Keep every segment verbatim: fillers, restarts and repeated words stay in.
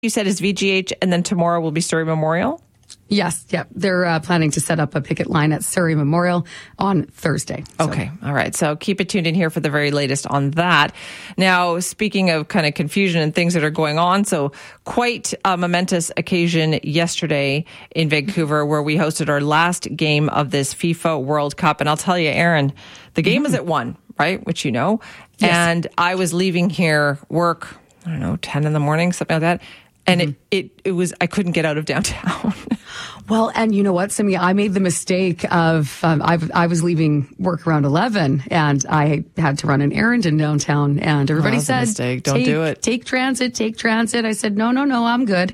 you said is V G H, and then tomorrow will be Surrey Memorial? Yes, yeah. They're uh, planning to set up a picket line at Surrey Memorial on Thursday. So. Okay, all right. So keep it tuned in here for the very latest on that. Now, speaking of kind of confusion and things that are going on, so quite a momentous occasion yesterday in Vancouver where we hosted our last game of this FIFA World Cup. And I'll tell you, Aaron, the game mm. was at one, right? Which you know. Yes. And I was leaving here work, I don't know, ten in the morning, something like that. And mm-hmm. it, it, it was, I couldn't get out of downtown. Well, and you know what, Simi, I made the mistake of, um, I, I was leaving work around eleven and I had to run an errand in downtown and everybody oh, said, a mistake. Don't do it. Take transit, take transit. I said, no, no, no, I'm good.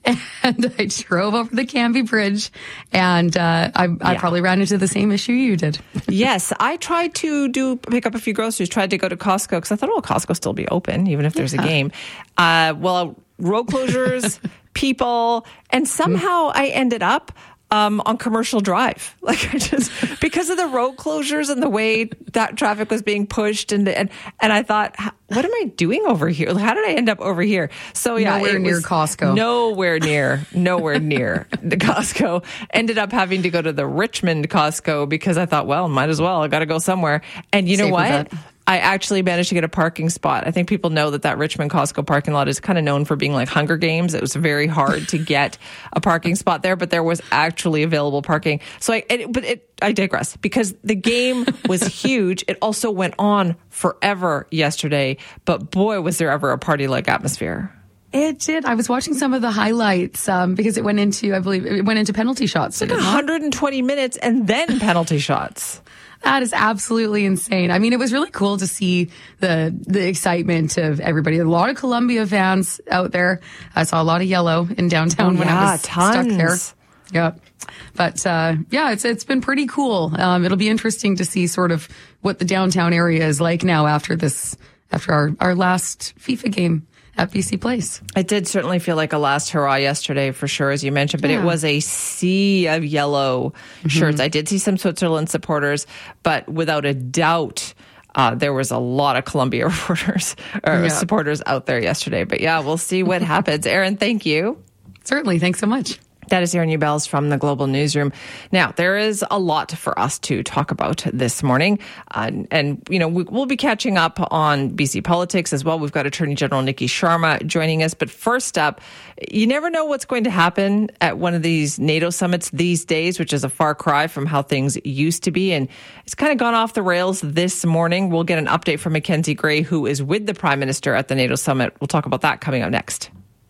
And I drove over the Cambie Bridge and, uh, I, yeah. I probably ran into the same issue you did. Yes. I tried to do, pick up a few groceries, tried to go to Costco because I thought, oh, Costco will still be open even if there's yeah. a game. Uh, well, road closures, people, and somehow I ended up um, on Commercial Drive. Like I just because of the road closures and the way that traffic was being pushed, and and and I thought, what am I doing over here? How did I end up over here? So yeah, nowhere it near was Costco. Nowhere near, nowhere near the Costco. Ended up having to go to the Richmond Costco because I thought, well, might as well. I got to go somewhere. And you know Safe what? I actually managed to get a parking spot. I think people know that that Richmond Costco parking lot is kind of known for being like Hunger Games. It was very hard to get a parking spot there, but there was actually available parking. So I, it, but it, I digress because the game was huge. It also went on forever yesterday, but boy, was there ever a party-like atmosphere. It did. I was watching some of the highlights um, because it went into, I believe, it went into penalty shots. It's like one hundred twenty minutes and then penalty shots. That is absolutely insane. I mean, it was really cool to see the the excitement of everybody. A lot of Columbia fans out there. I saw a lot of yellow in downtown oh, when yeah, I was tons. stuck there. Yeah. But uh, yeah, it's it's been pretty cool. Um, it'll be interesting to see sort of what the downtown area is like now after this, after our, our last FIFA game at B C Place. It did certainly feel like a last hurrah yesterday for sure, as you mentioned, but yeah. It was a sea of yellow mm-hmm. shirts. I did see some Switzerland supporters, but without a doubt, uh, there was a lot of Columbia reporters or yeah. supporters out there yesterday. But yeah, we'll see what happens. Aaron, thank you. Certainly. Thanks so much. That is Aaron Ubels from the Global Newsroom. Now, there is a lot for us to talk about this morning. Uh, and, you know, we, we'll be catching up on B C politics as well. We've got Attorney General Nikki Sharma joining us. But first up, you never know what's going to happen at one of these NATO summits these days, which is a far cry from how things used to be. And it's kind of gone off the rails this morning. We'll get an update from Mackenzie Gray, who is with the Prime Minister at the NATO summit. We'll talk about that coming up next.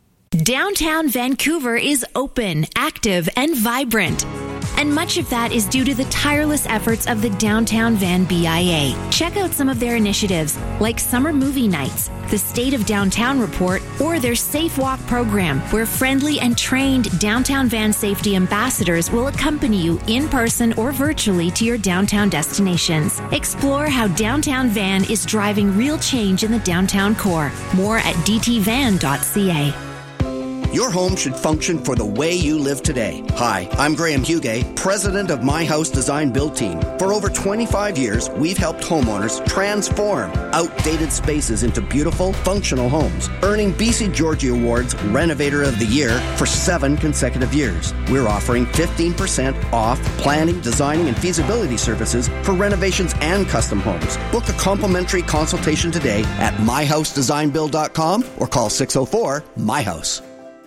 Downtown Vancouver is open, active, and vibrant. And much of that is due to the tireless efforts of the Downtown Van B I A. Check out some of their initiatives, like summer movie nights, the State of Downtown Report, or their Safe Walk program, where friendly and trained downtown van safety ambassadors will accompany you in person or virtually to your downtown destinations. Explore how Downtown Van is driving real change in the downtown core. More at d t van dot c a. Your home should function for the way you live today. Hi, I'm Graham Hugay, president of My House Design Build Team. For over twenty-five years, we've helped homeowners transform outdated spaces into beautiful, functional homes, earning B C Georgie Awards Renovator of the Year for seven consecutive years. We're offering fifteen percent off planning, designing, and feasibility services for renovations and custom homes. Book a complimentary consultation today at my house design build dot com or call six oh four, M Y house.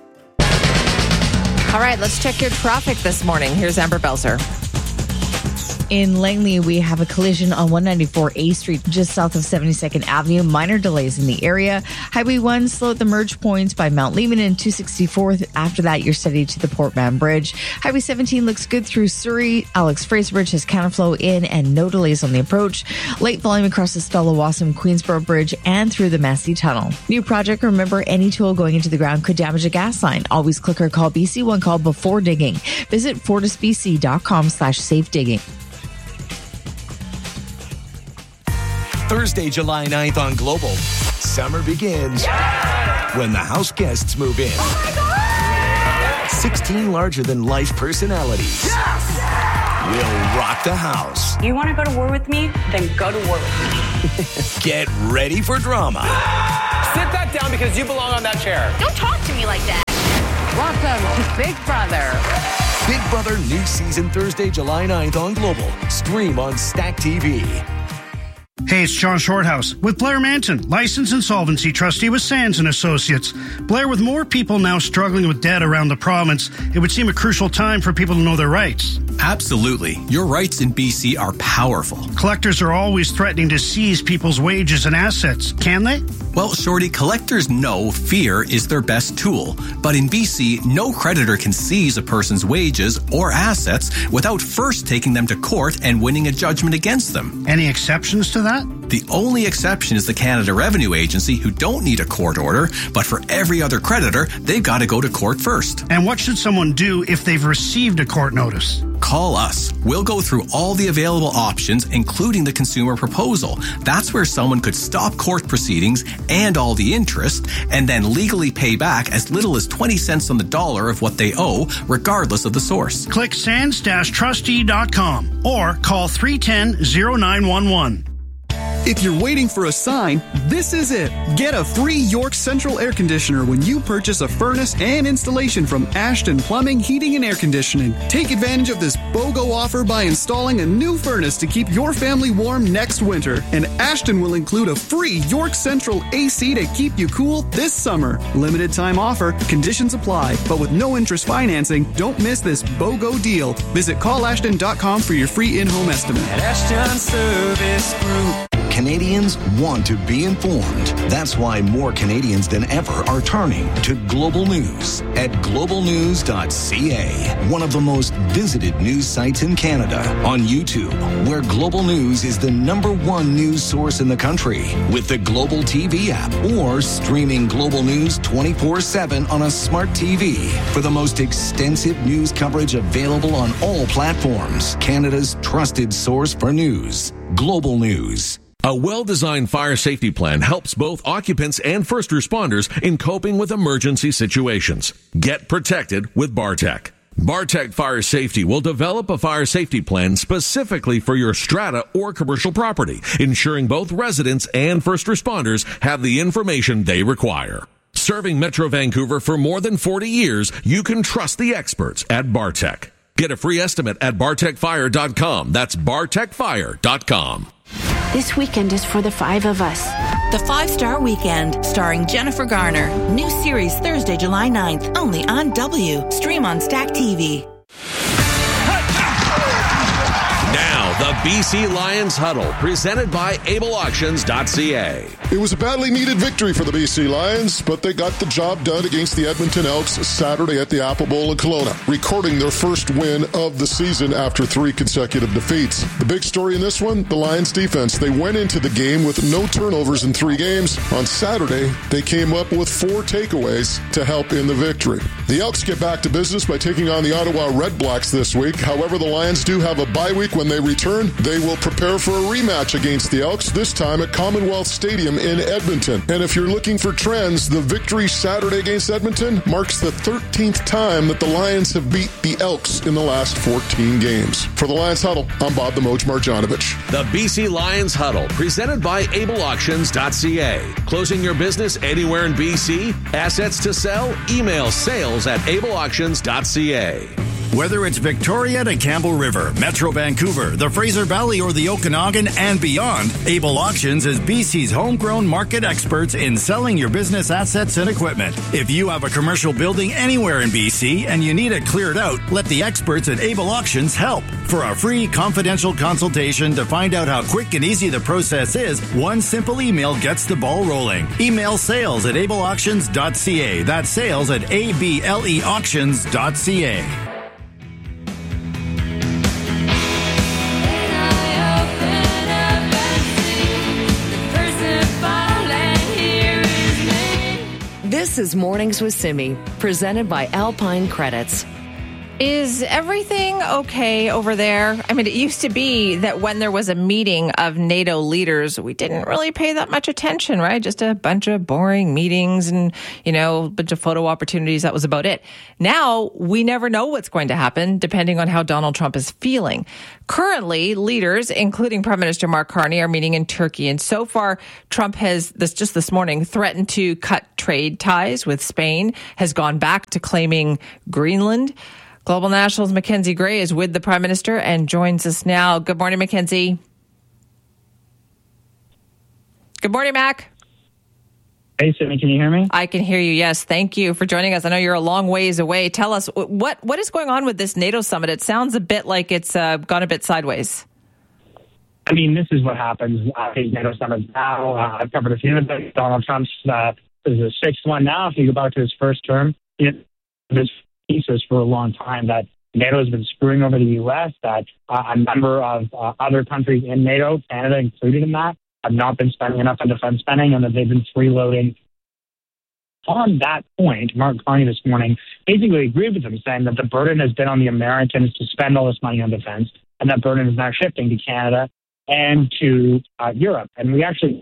All right, let's check your traffic this morning. Here's Amber Belzer. In Langley, we have a collision on one ninety-four A Street, just south of seventy-second Avenue. Minor delays in the area. Highway one, slow at the merge points by Mount Lehman and two sixty-fourth. After that, you're steady to the Port Mann Bridge. Highway seventeen looks good through Surrey. Alex Fraser Bridge has counterflow in and no delays on the approach. Light volume across the Stella Wassam Queensboro Bridge and through the Massey Tunnel. New project, remember, any tool going into the ground could damage a gas line. Always click or call B C one call before digging. Visit fortisbc.com slash safe digging. Thursday, July ninth on Global. Summer begins yeah! when the house guests move in. Oh sixteen larger-than-life personalities yes! will rock the house. You want to go to war with me? Then go to war with me. Get ready for drama. Sit that down because you belong on that chair. Don't talk to me like that. Welcome to Big Brother. Big Brother new season Thursday, July ninth on Global. Stream on Stack T V. Hey, it's John Shorthouse with Blair Manton, licensed insolvency trustee with Sands and Associates. Blair, with more people now struggling with debt around the province, it would seem a crucial time for people to know their rights. Absolutely. Your rights in B C are powerful. Collectors are always threatening to seize people's wages and assets. Can they? Well, Shorty, collectors know fear is their best tool. But in B C, no creditor can seize a person's wages or assets without first taking them to court and winning a judgment against them. Any exceptions to that? The only exception is the Canada Revenue Agency, who don't need a court order, but for every other creditor, they've got to go to court first. And what should someone do if they've received a court notice? Call us. We'll go through all the available options, including the consumer proposal. That's where someone could stop court proceedings and all the interest, and then legally pay back as little as twenty cents on the dollar of what they owe, regardless of the source. Click sands dash trustee dot com or call three one zero, zero nine one one. If you're waiting for a sign, this is it. Get a free York Central air conditioner when you purchase a furnace and installation from Ashton Plumbing, Heating and Air Conditioning. Take advantage of this BOGO offer by installing a new furnace to keep your family warm next winter. And Ashton will include a free York Central A C to keep you cool this summer. Limited time offer, conditions apply, but with no interest financing, don't miss this BOGO deal. Visit call ashton dot com for your free in-home estimate. At Ashton Service Group. Canadians want to be informed. That's why more Canadians than ever are turning to Global News at global news dot c a, one of the most visited news sites in Canada, on YouTube, where Global News is the number one news source in the country, with the Global T V app, or streaming Global News twenty-four seven on a smart T V for the most extensive news coverage available on all platforms. Canada's trusted source for news. Global News. A well-designed fire safety plan helps both occupants and first responders in coping with emergency situations. Get protected with Bartec. Bartec Fire Safety will develop a fire safety plan specifically for your strata or commercial property, ensuring both residents and first responders have the information they require. Serving Metro Vancouver for more than forty years, you can trust the experts at Bartec. Get a free estimate at bartec fire dot com. That's bartec fire dot com. This weekend is for the five of us. The Five-Star Weekend, starring Jennifer Garner. New series Thursday, July ninth, only on W. Stream on Stack T V. Now, the B C Lions Huddle, presented by able auctions dot c a. It was a badly needed victory for the B C Lions, but they got the job done against the Edmonton Elks Saturday at the Apple Bowl in Kelowna, recording their first win of the season after three consecutive defeats. The big story in this one, the Lions defense. They went into the game with no turnovers in three games. On Saturday, they came up with four takeaways to help in the victory. The Elks get back to business by taking on the Ottawa Red Blacks this week. However, the Lions do have a bye week. When they return, they will prepare for a rematch against the Elks, this time at Commonwealth Stadium in Edmonton. And if you're looking for trends, the victory Saturday against Edmonton marks the thirteenth time that the Lions have beat the Elks in the last fourteen games. For the Lions Huddle, I'm Bob the Moj Marjanovic. The B C Lions Huddle, presented by able auctions dot c a. Closing your business anywhere in B C? Assets to sell? Email sales at able auctions dot c a. Whether it's Victoria to Campbell River, Metro Vancouver, the Fraser Valley, or the Okanagan and beyond, Able Auctions is B C's homegrown market experts in selling your business assets and equipment. If you have a commercial building anywhere in B C and you need it cleared out, let the experts at Able Auctions help. For a free confidential consultation to find out how quick and easy the process is, one simple email gets the ball rolling. Email sales at able auctions dot c a. That's sales at able auctions dot c a. This is Mornings with Simi, presented by Alpine Credits. Is everything okay over there? I mean, it used to be that when there was a meeting of NATO leaders, we didn't really pay that much attention, right? Just a bunch of boring meetings and, you know, a bunch of photo opportunities. That was about it. Now, we never know what's going to happen depending on how Donald Trump is feeling. Currently, leaders, including Prime Minister Mark Carney, are meeting in Turkey. And so far, Trump has, this just this morning, threatened to cut trade ties with Spain, has gone back to claiming Greenland. Global National's Mackenzie Gray is with the Prime Minister and joins us now. Good morning, Mackenzie. Good morning, Mac. Hey, Sydney, can you hear me? I can hear you, yes. Thank you for joining us. I know you're a long ways away. Tell us, what what is going on with this NATO summit? It sounds a bit like it's uh, gone a bit sideways. I mean, this is what happens at these NATO summits now. Uh, I've covered a few of them. Donald Trump's uh, is the sixth one now. If you go back to his first term, it, this thesis for a long time that NATO has been screwing over the U S, that uh, a number of uh, other countries in NATO, Canada included in that, have not been spending enough on defense spending and that they've been freeloading. On that point, Mark Carney this morning basically agreed with him, saying that the burden has been on the Americans to spend all this money on defense, and that burden is now shifting to Canada and to uh, Europe. And we actually...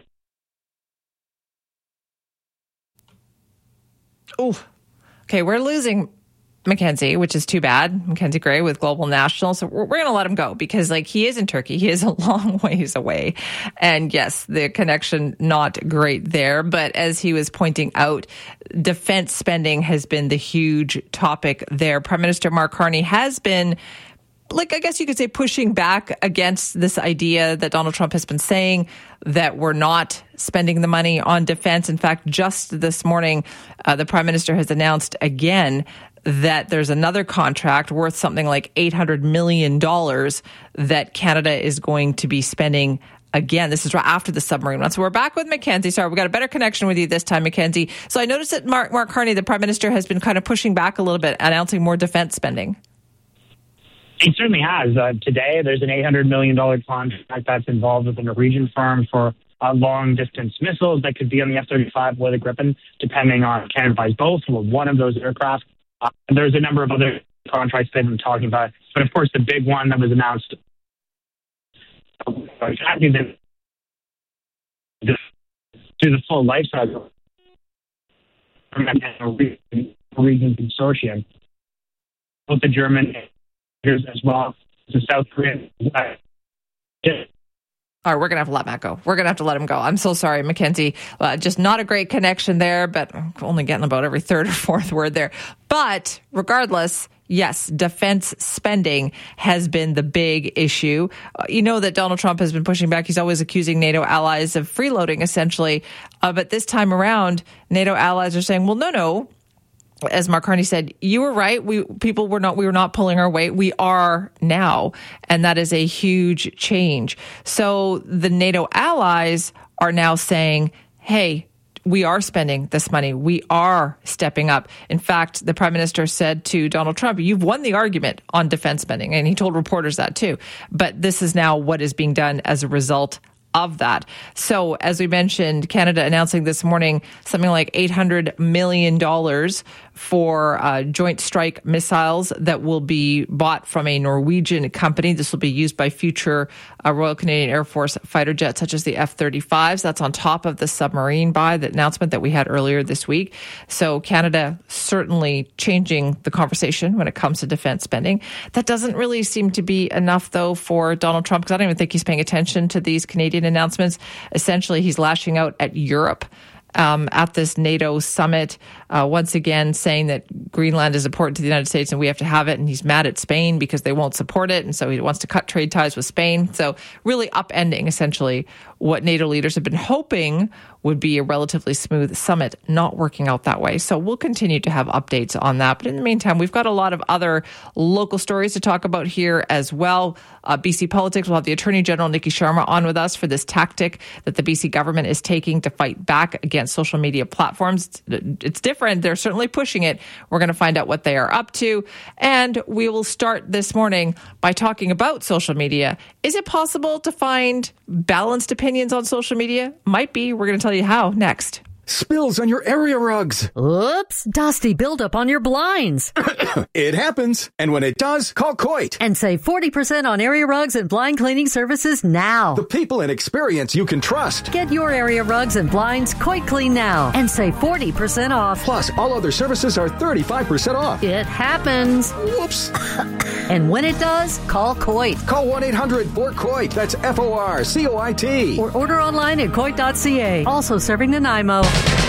Oh, okay, we're losing Mackenzie, which is too bad. Mackenzie Gray with Global National. So we're, we're going to let him go because, like, he is in Turkey. He is a long ways away. And yes, the connection not great there. But as he was pointing out, defense spending has been the huge topic there. Prime Minister Mark Carney has been, like, I guess you could say, pushing back against this idea that Donald Trump has been saying that we're not spending the money on defense. In fact, just this morning, uh, the Prime Minister has announced again that there's another contract worth something like eight hundred million dollars that Canada is going to be spending again. This is right after the submarine one. So we're back with Mackenzie. Sorry, we got a better connection with you this time, Mackenzie. So I noticed that Mark, Mark Carney, the Prime Minister, has been kind of pushing back a little bit, announcing more defense spending. It certainly has. Uh, today, there's an eight hundred million dollars contract that's involved with a Norwegian firm for uh, long-distance missiles that could be on the F thirty-five or the Gripen, depending on Canada buys both. Well, one of those aircraft. Uh, there's a number of other contracts they've been talking about. But, of course, the big one that was announced exactly the, through the full life cycle from the Norwegian consortium, both the German as well as the South Korean. Yeah. All right, we're going to have to let Matt go. We're going to have to let him go. I'm so sorry, Mackenzie. Uh, just not a great connection there, but only getting about every third or fourth word there. But regardless, yes, defense spending has been the big issue. Uh, you know that Donald Trump has been pushing back. He's always accusing NATO allies of freeloading, essentially. Uh, but this time around, NATO allies are saying, well, no, no. As Mark Carney said, you were right. We people were not we were not pulling our weight. We are now, and that is a huge change. So the NATO allies are now saying, "Hey, we are spending this money. We are stepping up." In fact, the Prime Minister said to Donald Trump, "You've won the argument on defense spending," and he told reporters that too. But this is now what is being done as a result of that. So, as we mentioned, Canada announcing this morning something like eight hundred million dollars for uh, joint strike missiles that will be bought from a Norwegian company. This will be used by future uh, Royal Canadian Air Force fighter jets, such as the F thirty-fives. That's on top of the submarine buy, the announcement that we had earlier this week. So Canada certainly changing the conversation when it comes to defense spending. That doesn't really seem to be enough, though, for Donald Trump, because I don't even think he's paying attention to these Canadian announcements. Essentially, he's lashing out at Europe um, at this NATO summit, uh, once again saying that Greenland is important to the United States and we have to have it. And he's mad at Spain because they won't support it. And so he wants to cut trade ties with Spain. So really upending, essentially, what NATO leaders have been hoping would be a relatively smooth summit, not working out that way. So we'll continue to have updates on that. But in the meantime, we've got a lot of other local stories to talk about here as well. Uh, B C Politics will have the Attorney General, Nikki Sharma, on with us for this tactic that the B C government is taking to fight back against social media platforms. It's different. They're certainly pushing it. We're going to find out what they are up to. And we will start this morning by talking about social media. Is it possible to find balanced opinions on social media? Might be. We're going to tell you how next. Spills on your area rugs. Oops, dusty buildup on your blinds. It happens. And when it does, call Coit. And save forty percent on area rugs and blind cleaning services now. The people and experience you can trust. Get your area rugs and blinds Coit Clean now and save forty percent off. Plus, all other services are thirty-five percent off. It happens. Whoops. And when it does, call Coit. Call one eight hundred four COIT. That's F O R C O I T. Or order online at coit dot c a. Also serving Nanaimo.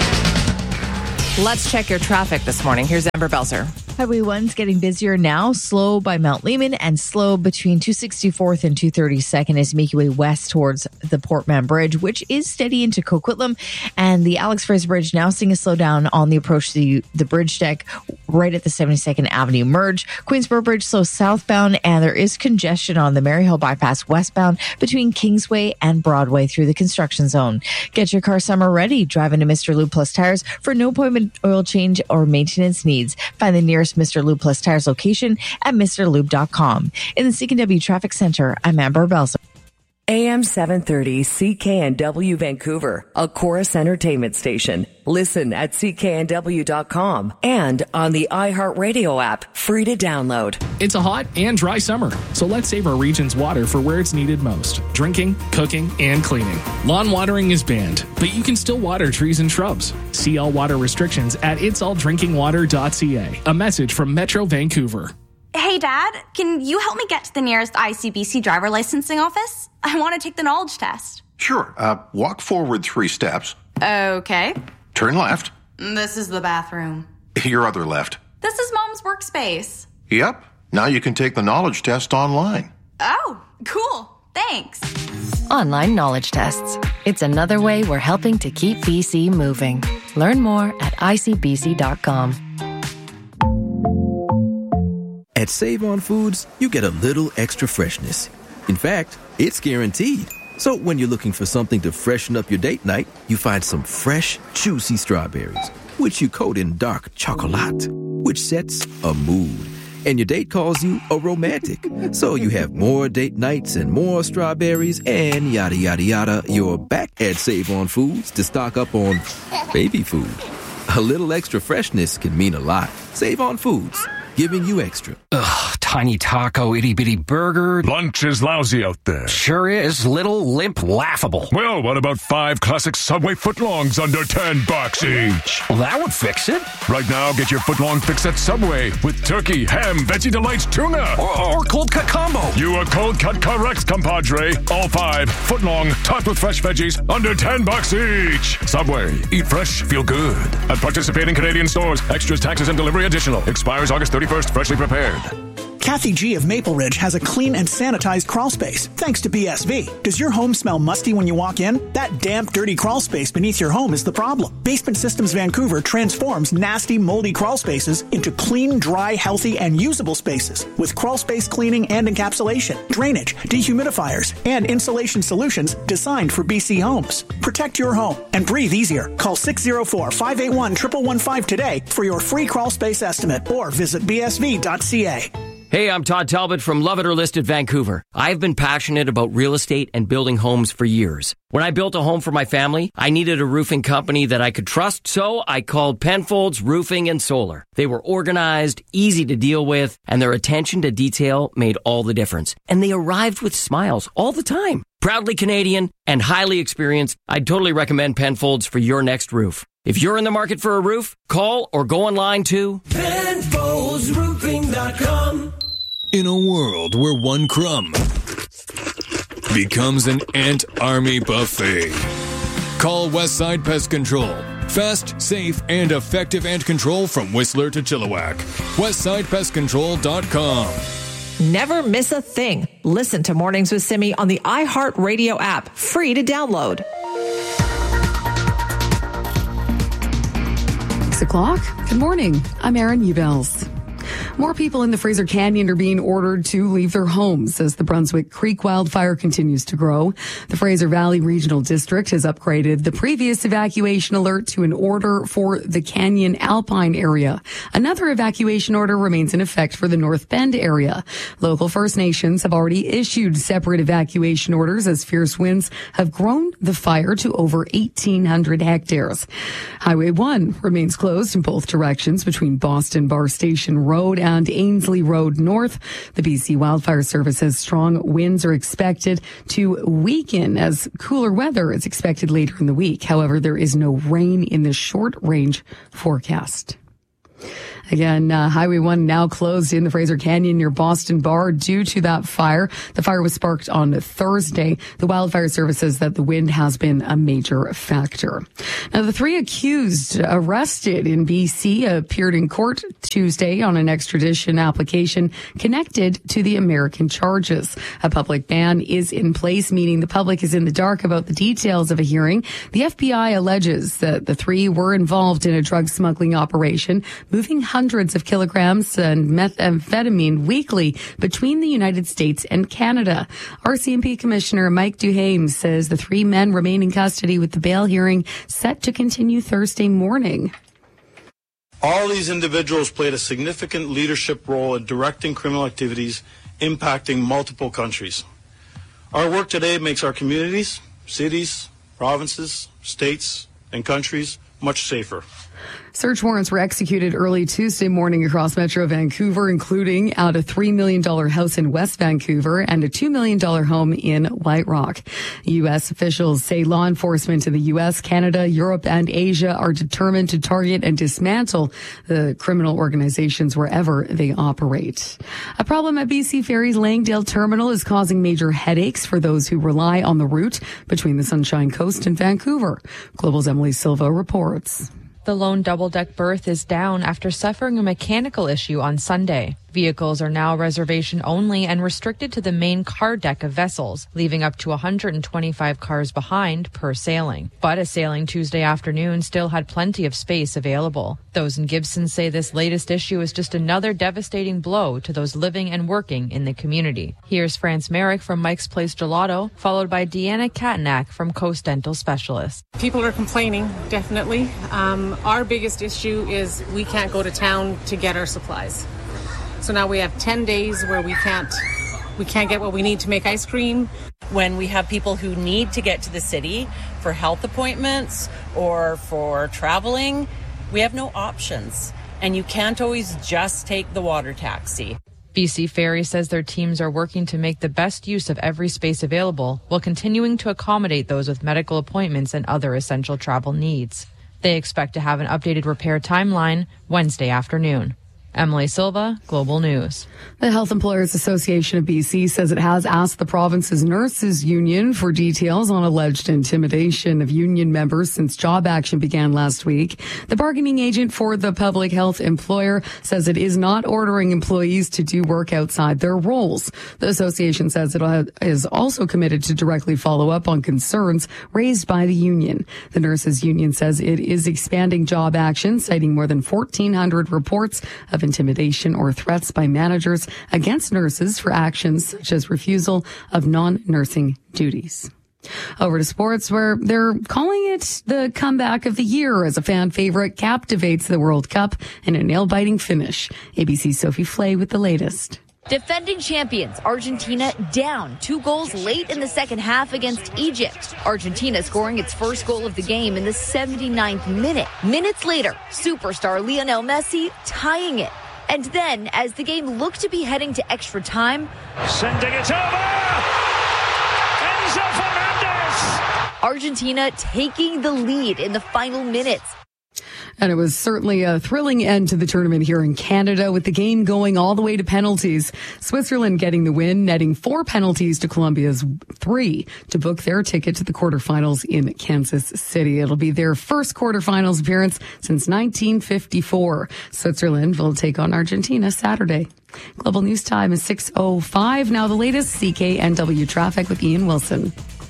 Let's check your traffic this morning. Here's Amber Belzer. Highway one's getting busier now, slow by Mount Lehman and slow between two sixty-fourth and two thirty-second as you make your way west towards the Portman Bridge, which is steady into Coquitlam. And the Alex Fraser Bridge now seeing a slowdown on the approach to the, the bridge deck right at the seventy-second Avenue merge. Queensboro Bridge slow southbound, and there is congestion on the Maryhill bypass westbound between Kingsway and Broadway through the construction zone. Get your car summer ready. Drive into Mister Lube Plus Tires for no appointment oil change or maintenance needs. Find the nearest Mister Lube Plus Tires location at Mr Lube dot com. In the C K N W Traffic Center, I'm Amber Belzer. A M seven thirty C K N W Vancouver, a Chorus Entertainment station. Listen at C K N W dot com and on the iHeartRadio app, free to download. It's a hot and dry summer, so let's save our region's water for where it's needed most. Drinking, cooking, and cleaning. Lawn watering is banned, but you can still water trees and shrubs. See all water restrictions at its all drinking water dot c a. A message from Metro Vancouver. Hey, Dad, can you help me get to the nearest I C B C driver licensing office? I want to take the knowledge test. Sure. Uh, walk forward three steps. Okay. Turn left. This is the bathroom. Your other left. This is Mom's workspace. Yep. Now you can take the knowledge test online. Oh, cool. Thanks. Online knowledge tests. It's another way we're helping to keep B C moving. Learn more at I C B C dot com. At Save On Foods, you get a little extra freshness. In fact, it's guaranteed. So when you're looking for something to freshen up your date night, you find some fresh, juicy strawberries, which you coat in dark chocolate, which sets a mood. And your date calls you a romantic. So you have more date nights and more strawberries and yada, yada, yada. You're back at Save On Foods to stock up on baby food. A little extra freshness can mean a lot. Save On Foods. Giving you extra. Ugh, tiny taco, itty-bitty burger. Lunch is lousy out there. Sure is. Little, limp, laughable. Well, what about five classic Subway footlongs under ten bucks each? Well, that would fix it. Right now, get your footlong fix at Subway with turkey, ham, Veggie Delights, tuna. Or, or cold cut combo. You are cold cut correct, compadre. All five, footlong, topped with fresh veggies, under ten bucks each. Subway. Eat fresh, feel good. At participating Canadian stores. Extras, taxes, and delivery additional. Expires August thirty-first, freshly prepared. Kathy G of Maple Ridge has a clean and sanitized crawl space, thanks to B S V. Does your home smell musty when you walk in? That damp, dirty crawl space beneath your home is the problem. Basement Systems Vancouver transforms nasty, moldy crawl spaces into clean, dry, healthy, and usable spaces with crawl space cleaning and encapsulation, drainage, dehumidifiers, and insulation solutions designed for B C homes. Protect your home and breathe easier. Call six oh four, five eight one, one one one five today for your free crawl space estimate or visit b s v dot c a. Hey, I'm Todd Talbot from Love It or List It Vancouver. I've been passionate about real estate and building homes for years. When I built a home for my family, I needed a roofing company that I could trust, so I called Penfolds Roofing and Solar. They were organized, easy to deal with, and their attention to detail made all the difference. And they arrived with smiles all the time. Proudly Canadian and highly experienced, I'd totally recommend Penfolds for your next roof. If you're in the market for a roof, call or go online to Penfolds Roofing dot com. In a world where one crumb becomes an ant army buffet, call Westside Pest Control. Fast, safe, and effective ant control from Whistler to Chilliwack. Westside Pest Control dot com. Never miss a thing. Listen to Mornings with Simi on the iHeartRadio app, free to download. Six o'clock. Good morning. I'm Erin Ubels. More people in the Fraser Canyon are being ordered to leave their homes as the Brunswick Creek wildfire continues to grow. The Fraser Valley Regional District has upgraded the previous evacuation alert to an order for the Canyon Alpine area. Another evacuation order remains in effect for the North Bend area. Local First Nations have already issued separate evacuation orders as fierce winds have grown the fire to over eighteen hundred hectares. Highway one remains closed in both directions between Boston Bar Station Road and Ainsley Road North. The B C Wildfire Service says strong winds are expected to weaken as cooler weather is expected later in the week. However, there is no rain in the short range forecast. Again, uh, Highway one now closed in the Fraser Canyon near Boston Bar due to that fire. The fire was sparked on Thursday. The wildfire service says that the wind has been a major factor. Now, the three accused arrested in B C appeared in court Tuesday on an extradition application connected to the American charges. A public ban is in place, meaning the public is in the dark about the details of a hearing. The F B I alleges that the three were involved in a drug smuggling operation, moving hundreds of kilograms and methamphetamine weekly between the United States and Canada. R C M P Commissioner Mike Duhaime says the three men remain in custody with the bail hearing set to continue Thursday morning. All these individuals played a significant leadership role in directing criminal activities impacting multiple countries. Our work today makes our communities, cities, provinces, states, and countries much safer. Search warrants were executed early Tuesday morning across Metro Vancouver, including at a three million dollars house in West Vancouver and a two million dollars home in White Rock. U S officials say law enforcement in the U S, Canada, Europe, and Asia are determined to target and dismantle the criminal organizations wherever they operate. A problem at B C Ferry's Langdale Terminal is causing major headaches for those who rely on the route between the Sunshine Coast and Vancouver. Global's Emily Silva reports. The lone double-deck berth is down after suffering a mechanical issue on Sunday. Vehicles are now reservation only and restricted to the main car deck of vessels, leaving up to one hundred twenty-five cars behind per sailing. But a sailing Tuesday afternoon still had plenty of space available. Those in Gibson say this latest issue is just another devastating blow to those living and working in the community. Here's France Merrick from Mike's Place Gelato, followed by Deanna Katanak from Coast Dental Specialists. People are complaining, definitely. Um, our biggest issue is we can't go to town to get our supplies. So now we have ten days where we can't we can't get what we need to make ice cream. When we have people who need to get to the city for health appointments or for traveling, we have no options. And you can't always just take the water taxi. B C Ferry says their teams are working to make the best use of every space available while continuing to accommodate those with medical appointments and other essential travel needs. They expect to have an updated repair timeline Wednesday afternoon. Emily Silva, Global News. The Health Employers Association of B C says it has asked the province's nurses union for details on alleged intimidation of union members since job action began last week. The bargaining agent for the public health employer says it is not ordering employees to do work outside their roles. The association says it is also committed to directly follow up on concerns raised by the union. The nurses union says it is expanding job action, citing more than fourteen hundred reports of intimidation or threats by managers against nurses for actions such as refusal of non-nursing duties. Over to sports, where they're calling it the comeback of the year as a fan favorite captivates the World Cup in a nail-biting finish. A B C's Sophie Flay with the latest. Defending champions Argentina down two goals late in the second half against Egypt. Argentina scoring its first goal of the game in the seventy-ninth minute. Minutes later, superstar Lionel Messi tying it. And then, as the game looked to be heading to extra time, sending it over! Enzo Fernandez! Argentina taking the lead in the final minutes. And it was certainly a thrilling end to the tournament here in Canada, with the game going all the way to penalties. Switzerland getting the win, netting four penalties to Colombia's three to book their ticket to the quarterfinals in Kansas City. It'll be their first quarterfinals appearance since nineteen fifty-four. Switzerland will take on Argentina Saturday. Global News Time is six oh five. Now the latest C K N W traffic with Ian Wilson.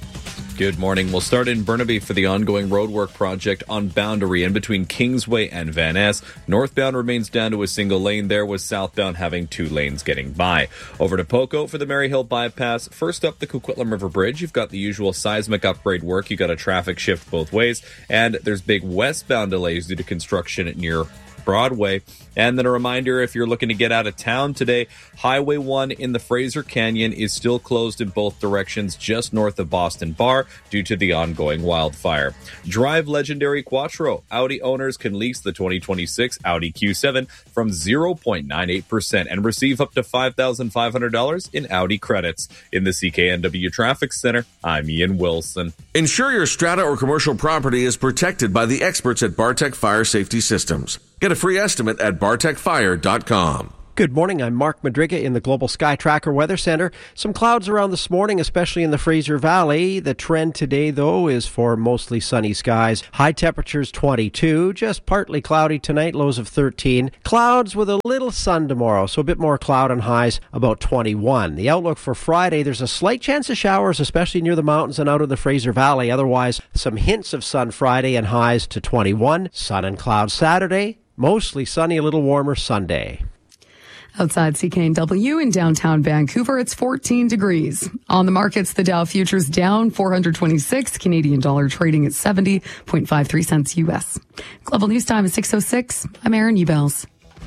Good morning. We'll start in Burnaby for the ongoing roadwork project on Boundary in between Kingsway and Van Ness. Northbound remains down to a single lane there, with southbound having two lanes getting by. Over to Poco for the Maryhill bypass. First up, the Coquitlam River Bridge. You've got the usual seismic upgrade work. You've got a traffic shift both ways. And there's big westbound delays due to construction near Broadway. And then a reminder, if you're looking to get out of town today, Highway one in the Fraser Canyon is still closed in both directions just north of Boston Bar due to the ongoing wildfire. Drive legendary Quattro. Audi owners can lease the twenty twenty-six Audi Q seven from zero point nine eight percent and receive up to five thousand five hundred dollars in Audi credits. In the C K N W Traffic Center, I'm Ian Wilson. Ensure your strata or commercial property is protected by the experts at Bartech Fire Safety Systems. Get a free estimate at bartech fire dot com. Good morning. I'm Mark Madriga in the Global Sky Tracker Weather Center. Some clouds around this morning, especially in the Fraser Valley. The trend today, though, is for mostly sunny skies. High temperatures twenty-two, just partly cloudy tonight, lows of thirteen. Clouds with a little sun tomorrow, so a bit more cloud and highs about twenty-one. The outlook for Friday, there's a slight chance of showers, especially near the mountains and out of the Fraser Valley. Otherwise, some hints of sun Friday and highs to twenty-one. Sun and clouds Saturday, mostly sunny, a little warmer Sunday. Outside C K N W in downtown Vancouver, it's fourteen degrees. On the markets, the Dow futures down four hundred twenty-six, Canadian dollar trading at seventy point five three cents U S. Global News Time is six oh six. I'm Erin Ebels.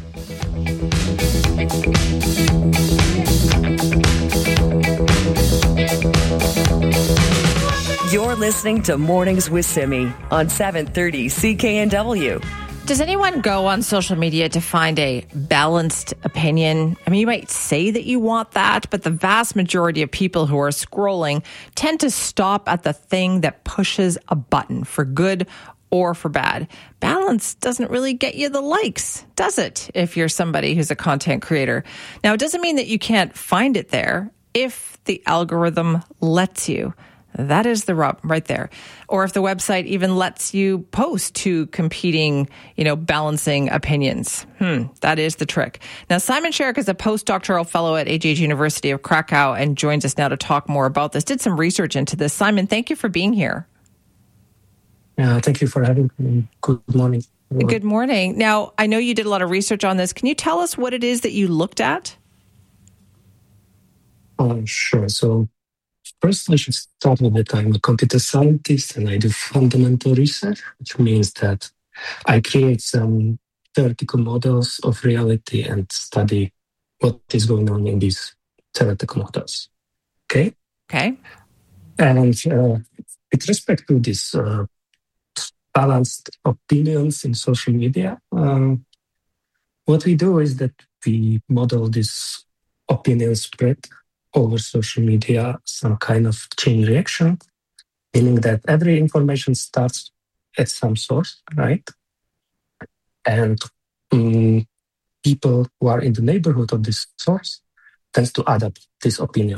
You're listening to Mornings with Simi on seven thirty C K N W. Does anyone go on social media to find a balanced opinion? I mean, you might say that you want that, but the vast majority of people who are scrolling tend to stop at the thing that pushes a button for good or for bad. Balance doesn't really get you the likes, does it, if you're somebody who's a content creator? Now, it doesn't mean that you can't find it there if the algorithm lets you. That is the rub right there. Or if the website even lets you post to competing, you know, balancing opinions. Hmm, that is the trick. Now, Simon Sherrick is a postdoctoral fellow at A G H University of Krakow and joins us now to talk more about this. Did some research into this. Simon, thank you for being here. Yeah, thank you for having me. Good morning. everyone. Good morning. Now, I know you did a lot of research on this. Can you tell us what it is that you looked at? Um, sure. So, first, I should start with that I'm a computer scientist and I do fundamental research, which means that I create some theoretical models of reality and study what is going on in these theoretical models. Okay? Okay. And uh, with respect to this uh, balanced opinions in social media, um, what we do is that we model this opinion spread over social media, some kind of chain reaction, meaning that every information starts at some source, right? And um, people who are in the neighborhood of this source tends to adapt this opinion.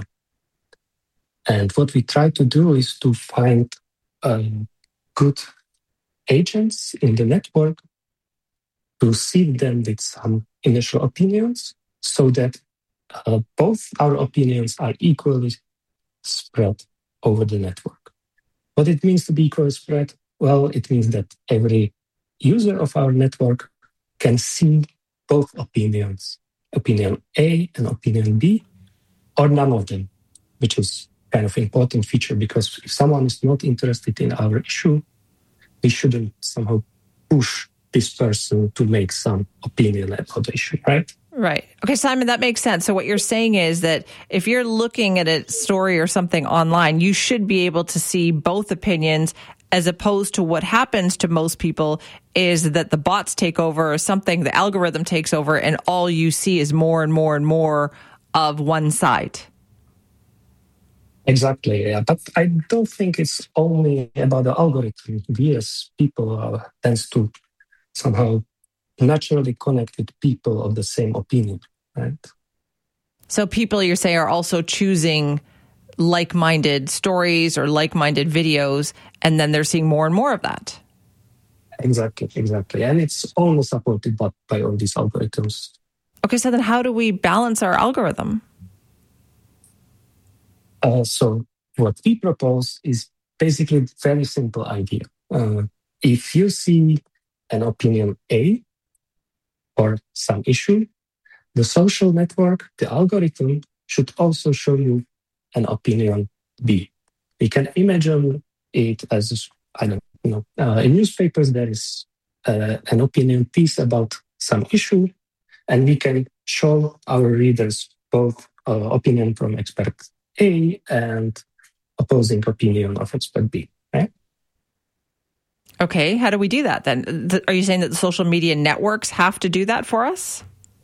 And what we try to do is to find um, good agents in the network to seed them with some initial opinions so that Uh, both our opinions are equally spread over the network. What it means to be equally spread? Well, it means that every user of our network can see both opinions, opinion A and opinion B, or none of them, which is kind of important feature because if someone is not interested in our issue, we shouldn't somehow push this person to make some opinion about the issue, right? Right. Okay, Simon, that makes sense. So what you're saying is that if you're looking at a story or something online, you should be able to see both opinions as opposed to what happens to most people is that the bots take over or something, the algorithm takes over, and all you see is more and more and more of one side. Exactly, yeah. But I don't think it's only about the algorithm. We as people uh, tends to somehow naturally connected people of the same opinion, right? So people, you say, are also choosing like-minded stories or like-minded videos, and then they're seeing more and more of that. Exactly, exactly. And it's only supported by, by all these algorithms. Okay, so then how do we balance our algorithm? Uh, so what we propose is basically a very simple idea. Uh, if you see an opinion A or some issue, the social network, the algorithm, should also show you an opinion B. We can imagine it as, I don't know, uh, in newspapers there is uh, an opinion piece about some issue, and we can show our readers both uh, opinion from expert A and opposing opinion of expert B, right? Okay, how do we do that then? Are you saying that the social media networks have to do that for us?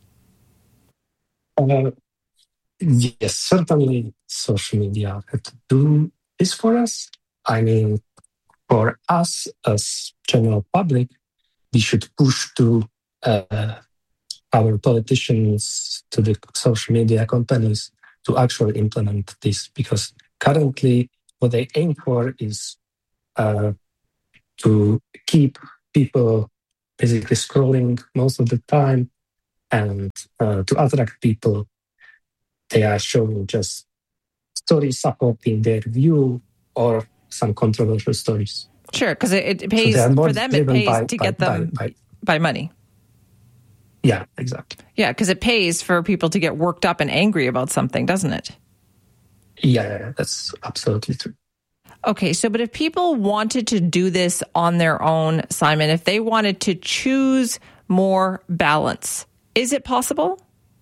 Uh, yes, certainly social media have to do this for us. I mean, for us as general public, we should push to uh, our politicians, to the social media companies to actually implement this, because currently what they aim for is uh, to keep people basically scrolling most of the time, and uh, to attract people, they are showing just stories supporting their view or some controversial stories. Sure, because it, it pays, so for them, it pays by, to by, get them by, by, by money. Yeah, exactly. Yeah, because it pays for people to get worked up and angry about something, doesn't it? Yeah, that's absolutely true. Okay, so but if people wanted to do this on their own, Simon, if they wanted to choose more balance, is it possible?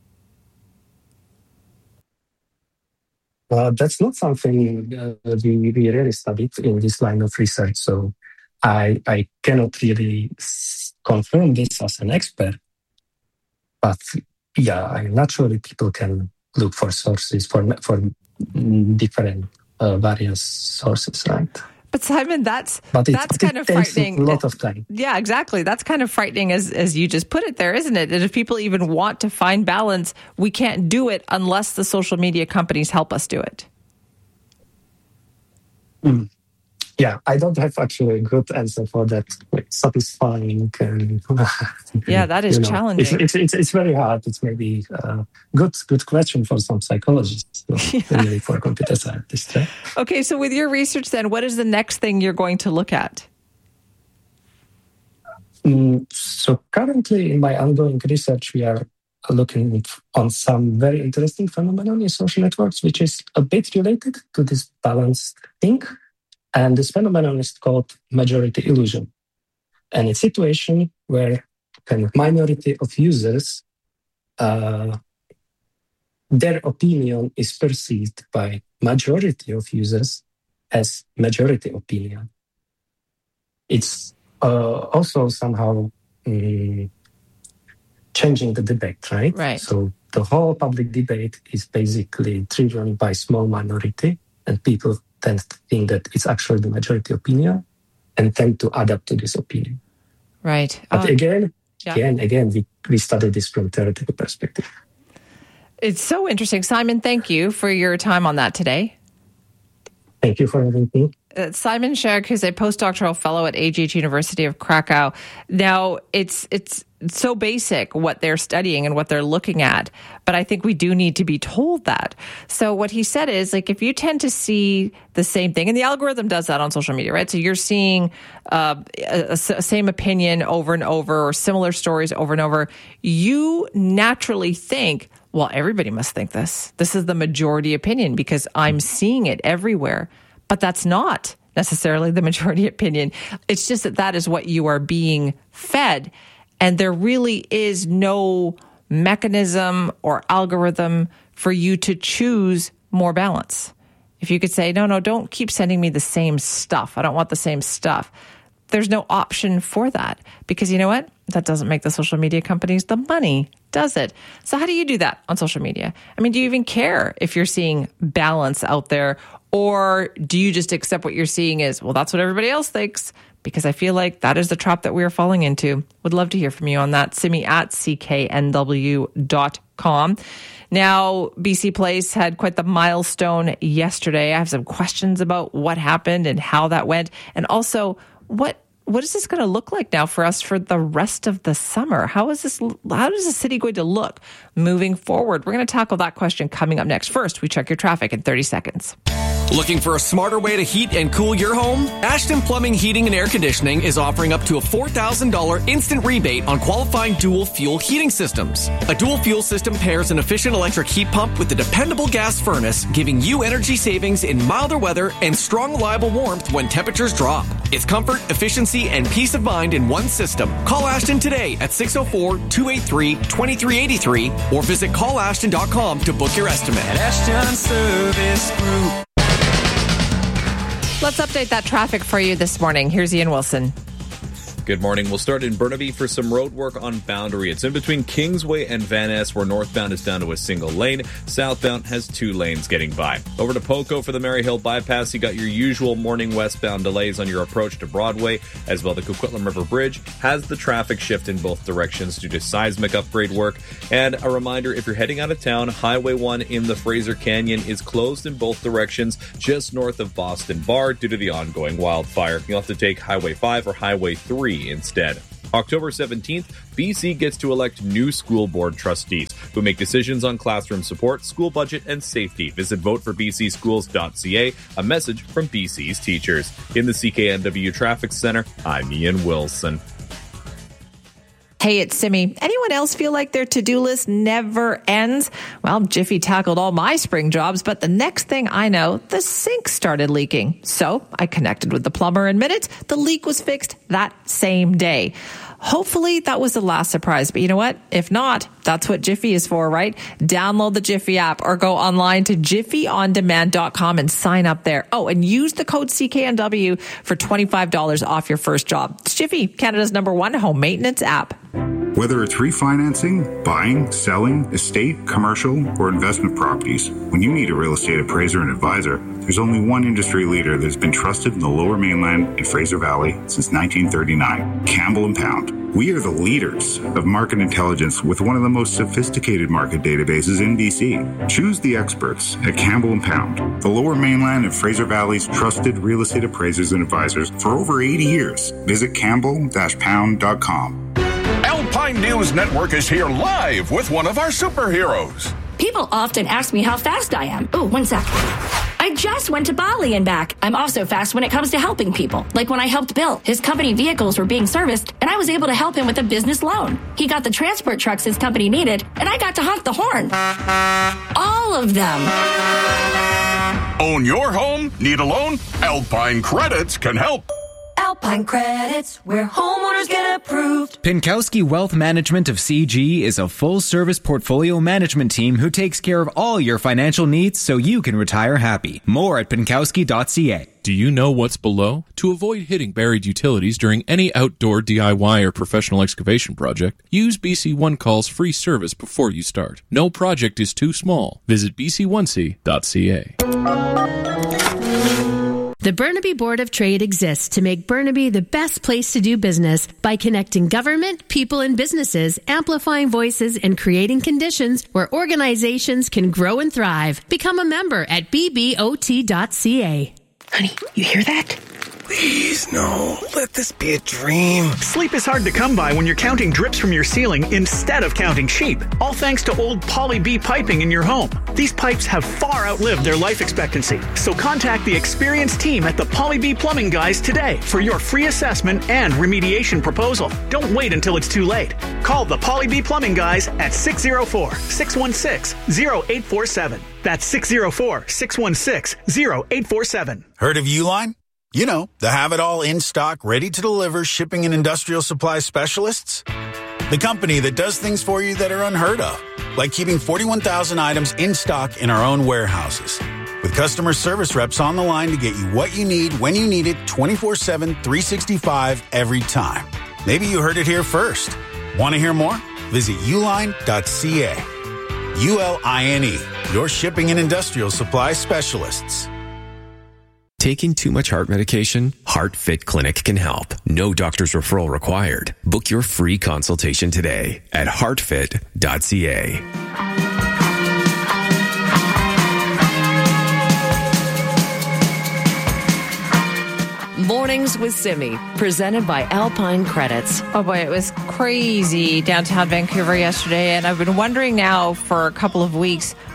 Uh, that's not something uh, we, we really studied in this line of research, so I, I cannot really s- confirm this as an expert. But yeah, I, naturally people can look for sources, for for different uh, various sources, right? But Simon, that's but it, that's but kind it of takes frightening. A lot of time. Yeah, exactly. That's kind of frightening, as as you just put it there, isn't it? And if people even want to find balance, we can't do it unless the social media companies help us do it. Mm. Yeah, I don't have actually a good answer for that. Like, satisfying and yeah, that is you know, challenging. It's, it's it's it's very hard. It's maybe a good good question for some psychologists, yeah. Really for computer scientists. Right? Okay, so with your research, then, what is the next thing you're going to look at? Mm, so currently, in my ongoing research, we are looking on some very interesting phenomenon in social networks, which is a bit related to this balanced thing. And this phenomenon is called majority illusion. And it's a situation where kind of minority of users, uh, their opinion is perceived by majority of users as majority opinion. It's uh, also somehow um, changing the debate, right? Right. So the whole public debate is basically driven by small minority, and people tend to think that it's actually the majority opinion and tend to adapt to this opinion. Right. But oh, again, yeah. again, again, we, we study this from theoretical perspective. It's so interesting. Simon, thank you for your time on that today. Thank you for having me. Uh, Simon Scherk, who's a postdoctoral fellow at A G H University of Krakow. Now, it's it's so basic what they're studying and what they're looking at, but I think we do need to be told that. So what he said is, like, if you tend to see the same thing, and the algorithm does that on social media, right? So you're seeing uh, a, a same opinion over and over, or similar stories over and over, you naturally think, well, everybody must think this. This is the majority opinion because I'm seeing it everywhere. But that's not necessarily the majority opinion. It's just that that is what you are being fed. And there really is no mechanism or algorithm for you to choose more balance. If you could say, no, no, don't keep sending me the same stuff. I don't want the same stuff. There's no option for that, because you know what? That doesn't make the social media companies the money, does it? So how do you do that on social media? I mean, do you even care if you're seeing balance out there? Or do you just accept what you're seeing is, well, that's what everybody else thinks? Because I feel like that is the trap that we are falling into. Would love to hear from you on that. Simi at c k n w dot com. Now, B C Place had quite the milestone yesterday. I have some questions about what happened and how that went. And also, what what is this going to look like now for us for the rest of the summer? How is this? How is the city going to look moving forward? We're going to tackle that question coming up next. First, we check your traffic in thirty seconds. Looking for a smarter way to heat and cool your home? Ashton Plumbing, Heating and Air Conditioning is offering up to a four thousand dollars instant rebate on qualifying dual fuel heating systems. A dual fuel system pairs an efficient electric heat pump with a dependable gas furnace, giving you energy savings in milder weather and strong, reliable warmth when temperatures drop. It's comfort, efficiency, and peace of mind in one system. Call Ashton today at six oh four, two eight three, two three eight three or visit call ashton dot com to book your estimate. At Ashton Service Group. Let's update that traffic for you this morning. Here's Ian Wilson. Good morning. We'll start in Burnaby for some road work on Boundary. It's in between Kingsway and Van Ness, where northbound is down to a single lane. Southbound has two lanes getting by. Over to Poco for the Maryhill bypass. You got your usual morning westbound delays on your approach to Broadway, as well the Coquitlam River Bridge has the traffic shift in both directions due to seismic upgrade work. And a reminder, if you're heading out of town, Highway one in the Fraser Canyon is closed in both directions just north of Boston Bar due to the ongoing wildfire. You'll have to take Highway five or Highway three instead. October seventeenth, B C gets to elect new school board trustees who make decisions on classroom support, school budget, and safety. Visit vote for b c schools dot c a, a message from B C's teachers. In the C K N W Traffic Center, I'm Ian Wilson. Hey, it's Simi. Anyone else feel like their to-do list never ends? Well, Jiffy tackled all my spring jobs, but the next thing I know, the sink started leaking. So I connected with the plumber in minutes. The leak was fixed that same day. Hopefully that was the last surprise, but you know what? If not, that's what Jiffy is for, right? Download the Jiffy app or go online to jiffy on demand dot com and sign up there. Oh, and use the code C K N W for twenty-five dollars off your first job. It's Jiffy, Canada's number one home maintenance app. Whether it's refinancing, buying, selling, estate, commercial, or investment properties, when you need a real estate appraiser and advisor, there's only one industry leader that's been trusted in the Lower Mainland and Fraser Valley since nineteen thirty-nine, Campbell and Pound. We are the leaders of market intelligence with one of the most sophisticated market databases in B C. Choose the experts at Campbell and Pound, the Lower Mainland and Fraser Valley's trusted real estate appraisers and advisors for over eighty years. Visit campbell dash pound dot com. Alpine News Network is here live with one of our superheroes. People often ask me how fast I am. Oh, one sec. I just went to Bali and back. I'm also fast when it comes to helping people. Like when I helped Bill. His company vehicles were being serviced, and I was able to help him with a business loan. He got the transport trucks his company needed, and I got to honk the horn. All of them. Own your home? Need a loan? Alpine Credits can help. Alpine Credits, where homeowners get approved. Pinkowski Wealth Management of C G is a full-service portfolio management team who takes care of all your financial needs so you can retire happy. More at pinkowski dot c a. Do you know what's below? To avoid hitting buried utilities during any outdoor D I Y or professional excavation project, use B C One Call's free service before you start. No project is too small. Visit b c one c dot c a. The Burnaby Board of Trade exists to make Burnaby the best place to do business by connecting government, people, and businesses, amplifying voices, and creating conditions where organizations can grow and thrive. Become a member at b b o t dot c a. Honey, you hear that? Please, no. Let this be a dream. Sleep is hard to come by when you're counting drips from your ceiling instead of counting sheep. All thanks to old Poly B piping in your home. These pipes have far outlived their life expectancy. So contact the experienced team at the Poly B Plumbing Guys today for your free assessment and remediation proposal. Don't wait until it's too late. Call the Poly B Plumbing Guys at six oh four, six one six, oh eight four seven. That's six oh four, six one six, oh eight four seven. Heard of Uline? You know, the have-it-all in-stock, ready-to-deliver shipping and industrial supply specialists. The company that does things for you that are unheard of, like keeping forty-one thousand items in stock in our own warehouses. With customer service reps on the line to get you what you need when you need it twenty-four seven, three sixty-five every time. Maybe you heard it here first. Want to hear more? Visit uline dot c a. U L I N E, your shipping and industrial supply specialists. Taking too much heart medication? HeartFit Clinic can help. No doctor's referral required. Book your free consultation today at heart fit dot c a. Mornings with Simi, presented by Alpine Credits. Oh boy, it was crazy downtown Vancouver yesterday, and I've been wondering now for a couple of weeks,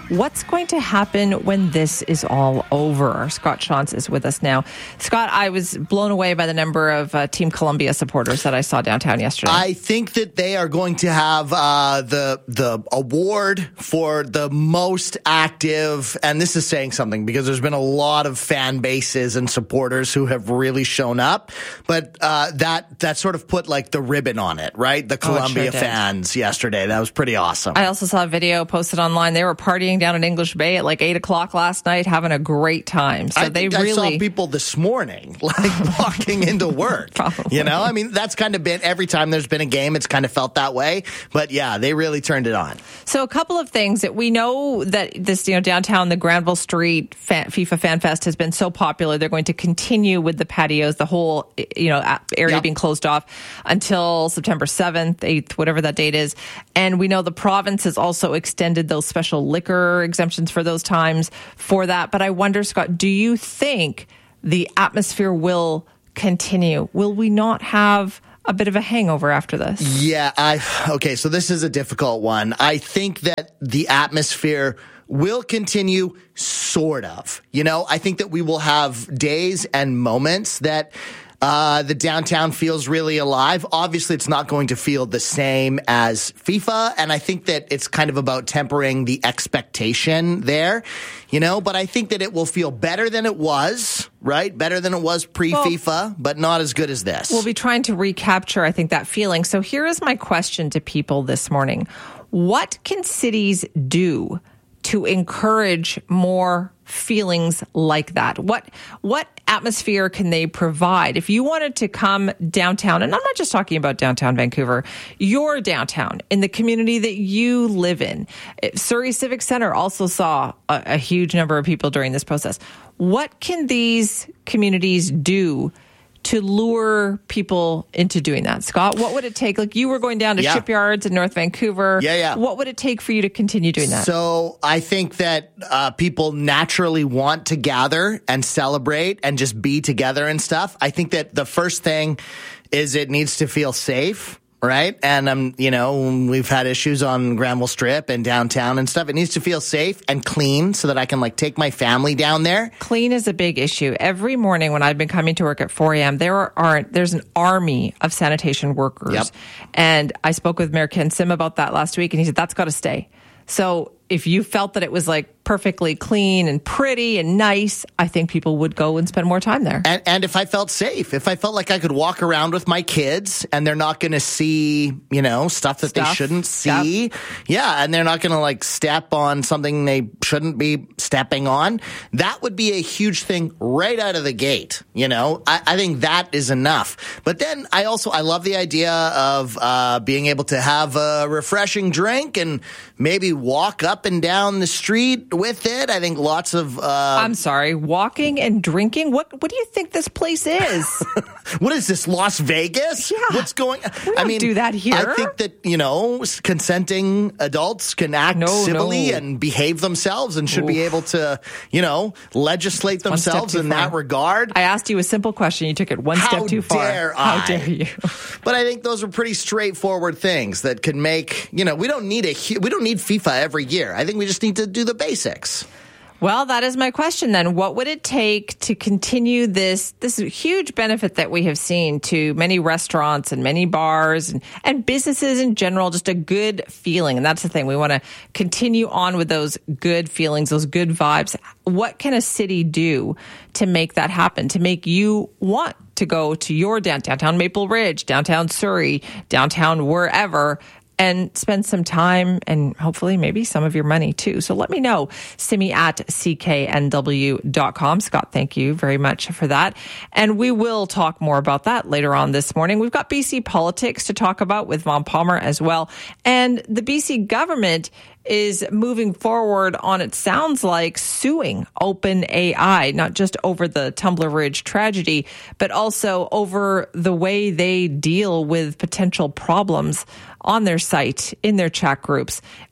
What's going to happen when this is all over? Scott Shantz is with us now. Scott, I was blown away by the number of uh, Team Columbia supporters that I saw downtown yesterday. I think that they are going to have uh, the the award for the most active, and this is saying something because there's been a lot of fan bases and supporters who have really shown up, but uh, that that sort of put like the ribbon on it, right? The Columbia oh, sure fans yesterday. That was pretty awesome. I also saw a video posted online. They were partying down in English Bay at like eight o'clock last night, having a great time. So I they think really I saw people this morning, like walking into work. Probably. You know, I mean, that's kind of been every time there's been a game, it's kind of felt that way. But yeah, they really turned it on. So a couple of things that we know that this, you know, downtown, the Granville Street Fan, FIFA Fan Fest has been so popular. They're going to continue with the patios, the whole, you know, area yep. being closed off until September seventh, eighth, whatever that date is. And we know the province has also extended those special liquor exemptions for those times for that. But I wonder, Scott, do you think the atmosphere will continue? Will we not have a bit of a hangover after this? Yeah, I okay, so this is a difficult one. I think that the atmosphere will continue, sort of. You know, I think that we will have days and moments that Uh, the downtown feels really alive. Obviously, it's not going to feel the same as FIFA, and I think that it's kind of about tempering the expectation there, you know, but I think that it will feel better than it was, right? Better than it was pre-FIFA, well, but not as good as this. We'll be trying to recapture, I think, that feeling. So here is my question to people this morning. What can cities do to encourage more feelings like that? What what atmosphere can they provide? If you wanted to come downtown, and I'm not just talking about downtown Vancouver, your downtown, in the community that you live in. Surrey Civic Centre also saw a, a huge number of people during this process. What can these communities do to lure people into doing that? Scott, what would it take? Like, you were going down to yeah. shipyards in North Vancouver. Yeah, yeah. What would it take for you to continue doing that? So I think that uh, people naturally want to gather and celebrate and just be together and stuff. I think that the first thing is it needs to feel safe. Right. And, um, you know, we've had issues on Granville Strip and downtown and stuff. It needs to feel safe and clean so that I can, like, take my family down there. Clean is a big issue. Every morning when I've been coming to work at four a.m., there are, there's an army of sanitation workers. Yep. And I spoke with Mayor Ken Sim about that last week, and he said, that's got to stay. So if you felt that it was like perfectly clean and pretty and nice, I think people would go and spend more time there. And, and if I felt safe, if I felt like I could walk around with my kids and they're not going to see, you know, stuff that stuff. they shouldn't see. Yep. Yeah. And they're not going to like step on something they shouldn't be stepping on. That would be a huge thing right out of the gate. You know, I, I think that is enough. But then I also, I love the idea of uh, being able to have a refreshing drink and maybe walk up and down the street with it. I think lots of... Uh, I'm sorry, walking and drinking? What What do you think this place is? What is this, Las Vegas? Yeah. What's going... We don't I mean, do that here. I think that, you know, consenting adults can act no, civilly no. and behave themselves and should Oof. be able to, you know, legislate That's themselves in far. that regard. I asked you a simple question. You took it one How step too far. Dare How I? dare you? But I think those are pretty straightforward things that can make, you know, we don't need a we don't need FIFA every year. I think we just need to do the basics. Well, that is my question then. What would it take to continue this this huge benefit that we have seen to many restaurants and many bars and, and businesses in general, just a good feeling? And that's the thing. We want to continue on with those good feelings, those good vibes. What can a city do to make that happen, to make you want to go to your downtown, downtown Maple Ridge, downtown Surrey, downtown wherever, and spend some time and hopefully maybe some of your money too. So let me know. Simi at C K N W dot com. Scott, thank you very much for that. And we will talk more about that later on this morning. We've got B C politics to talk about with Vaughn Palmer as well. And the B C government is moving forward on, it sounds like, suing OpenAI, not just over the Tumbler Ridge tragedy, but also over the way they deal with potential problems on their site, in their chat groups.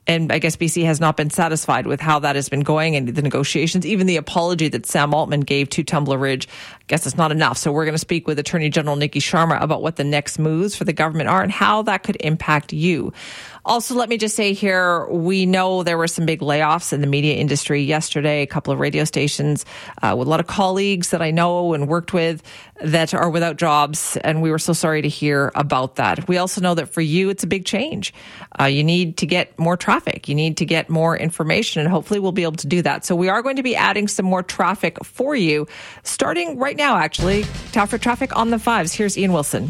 And I guess B C has not been satisfied with how that has been going and the negotiations. Even the apology that Sam Altman gave to Tumbler Ridge, I guess it's not enough. So we're going to speak with Attorney General Nikki Sharma about what the next moves for the government are and how that could impact you. Also, let me just say here, we know there were some big layoffs in the media industry yesterday, a couple of radio stations uh, with a lot of colleagues that I know and worked with that are without jobs. And we were so sorry to hear about that. We also know that for you, it's a big change. Uh, you need to get more traffic. You need to get more information, and hopefully we'll be able to do that. So we are going to be adding some more traffic for you, starting right now, actually. Traffic, traffic on the fives. Here's Ian Wilson.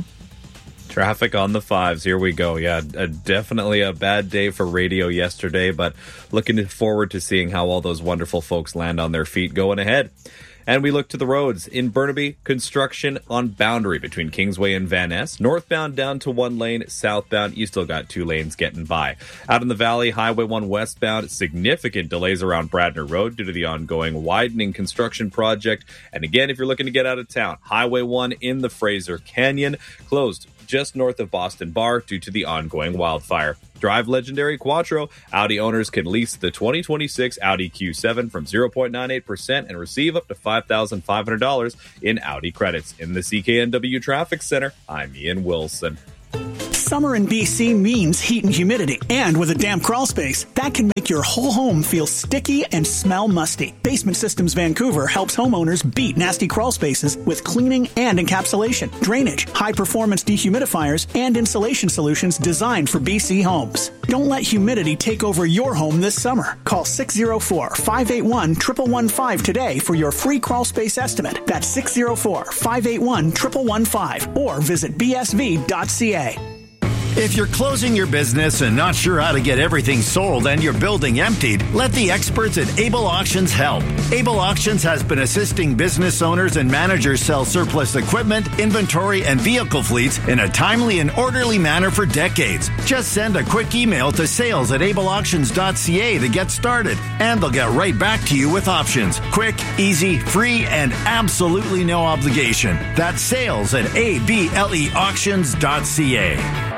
Traffic on the fives. Here we go. Yeah, a, definitely a bad day for radio yesterday, but looking forward to seeing how all those wonderful folks land on their feet going ahead. And we look to the roads. In Burnaby, construction on Boundary between Kingsway and Van Ness. Northbound down to one lane, southbound, you still got two lanes getting by. Out in the valley, Highway one westbound, significant delays around Bradner Road due to the ongoing widening construction project. And again, if you're looking to get out of town, Highway one in the Fraser Canyon, closed just north of Boston Bar due to the ongoing wildfire. Drive legendary Quattro. Audi owners can lease the twenty twenty-six Audi Q seven from zero point nine eight percent and receive up to five thousand five hundred dollars in Audi credits. In the C K N W Traffic Center, I'm Ian Wilson. Summer in B C means heat and humidity. And with a damp crawl space, that can make your whole home feel sticky and smell musty. Basement Systems Vancouver helps homeowners beat nasty crawl spaces with cleaning and encapsulation, drainage, high-performance dehumidifiers, and insulation solutions designed for B C homes. Don't let humidity take over your home this summer. Call six oh four, five eight one, one one one five today for your free crawl space estimate. That's six oh four, five eight one, one one one five or visit b s v dot c a. If you're closing your business and not sure how to get everything sold and your building emptied, let the experts at Able Auctions help. Able Auctions has been assisting business owners and managers sell surplus equipment, inventory, and vehicle fleets in a timely and orderly manner for decades. Just send a quick email to sales at able auctions dot c a to get started, and they'll get right back to you with options. Quick, easy, free, and absolutely no obligation. That's sales at able auctions dot c a.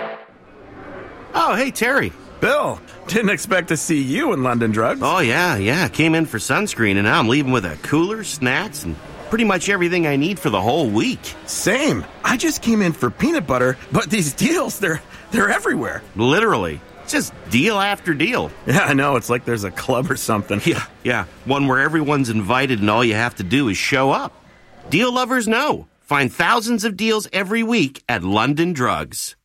Oh, hey, Terry. Bill, didn't expect to see you in London Drugs. Oh, yeah, yeah. Came in for sunscreen, and now I'm leaving with a cooler, snacks, and pretty much everything I need for the whole week. Same. I just came in for peanut butter, but these deals, they're they're everywhere. Literally. Just deal after deal. Yeah, I know. It's like there's a club or something. Yeah, yeah. One where everyone's invited and all you have to do is show up. Deal lovers know. Find thousands of deals every week at London Drugs.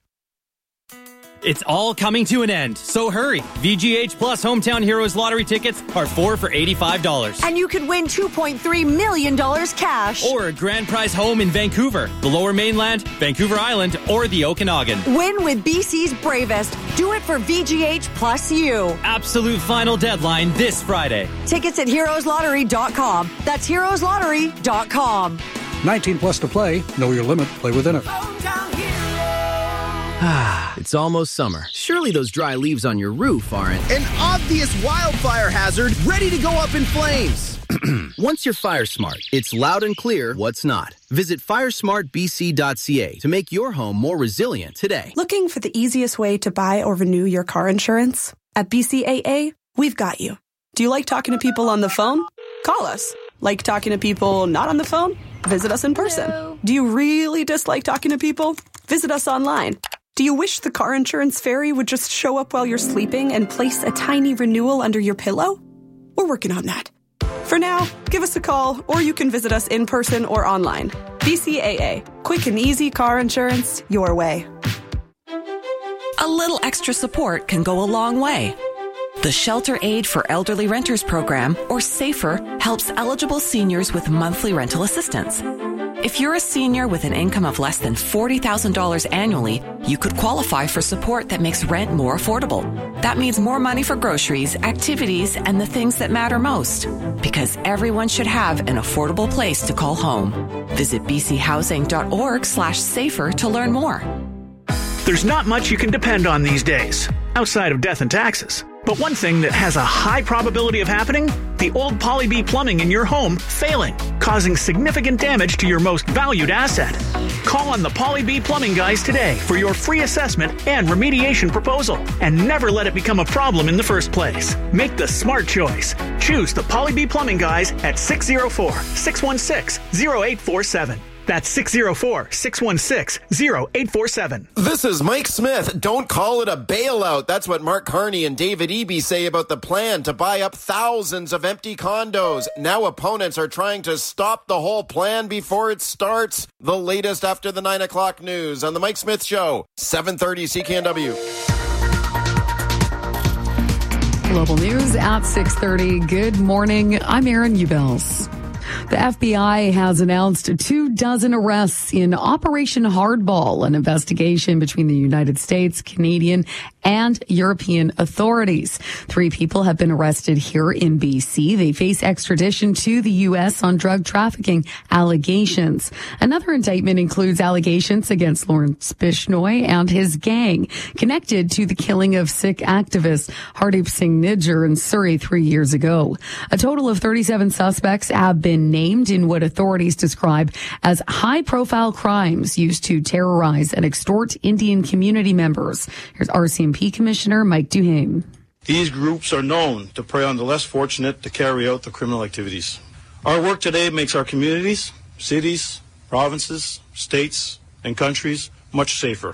It's all coming to an end, so hurry. V G H Plus Hometown Heroes Lottery tickets are four for eighty-five dollars. And you could win two point three million dollars cash. Or a grand prize home in Vancouver, the Lower Mainland, Vancouver Island, or the Okanagan. Win with B C's bravest. Do it for V G H Plus U. Absolute final deadline this Friday. Tickets at heroes lottery dot com. That's heroes lottery dot com. nineteen plus to play. Know your limit. Play within it. Ah, it's almost summer. Surely those dry leaves on your roof aren't an obvious wildfire hazard ready to go up in flames. Once you're fire smart, it's loud and clear what's not. Visit fire smart b c dot c a to make your home more resilient today. Looking for the easiest way to buy or renew your car insurance? At B C A A, we've got you. Do you like talking to people on the phone? Call us. Like talking to people not on the phone? Visit us in person. Hello. Do you really dislike talking to people? Visit us online. Do you wish the car insurance fairy would just show up while you're sleeping and place a tiny renewal under your pillow? We're working on that. For now, give us a call, or you can visit us in person or online. B C A A. Quick and easy car insurance your way. A little extra support can go a long way. The Shelter Aid for Elderly Renters program, or SAFER, helps eligible seniors with monthly rental assistance. If you're a senior with an income of less than forty thousand dollars annually, you could qualify for support that makes rent more affordable. That means more money for groceries, activities, and the things that matter most. Because everyone should have an affordable place to call home. Visit b c housing dot org slash safer to learn more. There's not much you can depend on these days, outside of death and taxes. But one thing that has a high probability of happening, the old Poly-B plumbing in your home failing, causing significant damage to your most valued asset. Call on the Poly B Plumbing Guys today for your free assessment and remediation proposal. And never let it become a problem in the first place. Make the smart choice. Choose the Poly B Plumbing Guys at six oh four, six one six, oh eight four seven. That's six oh four, six one six, oh eight four seven. This is Mike Smith. Don't call it a bailout. That's what Mark Carney and David Eby say about the plan to buy up thousands of empty condos. Now opponents are trying to stop the whole plan before it starts. The latest after the nine o'clock news on The Mike Smith Show, seven thirty C K N W. Global news at six thirty. Good morning. I'm Erin Ubels. The F B I has announced two dozen arrests in Operation Hardball, an investigation between the United States, Canadian, and European authorities. Three people have been arrested here in B C. They face extradition to the U S on drug trafficking allegations. Another indictment includes allegations against Lawrence Bishnoi and his gang, connected to the killing of Sikh activist Hardeep Singh Nijjar in Surrey three years ago. A total of thirty-seven suspects have been named in what authorities describe as high-profile crimes used to terrorize and extort Indian community members. Here's R C M P Commissioner Mike Duhame. These groups are known to prey on the less fortunate to carry out the criminal activities. Our work today makes our communities, cities, provinces, states, and countries much safer.